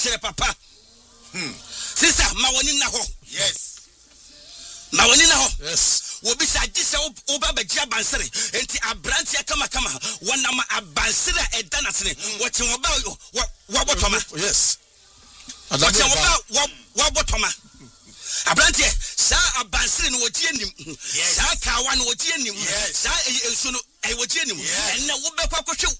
chere papa sister mawoni na ho Yes. mawoni na ho Yes. wo bi sa gise oba bagia bansere enti abrante kama wana ma abansere eda na tene wo che wo ba wo botoma Yes. wo che wo ba wo botoma abrante sa abansere no wo tie nim sa kawa no wo tie nim sa enso no wo tie nim enne wo be kwakwohwe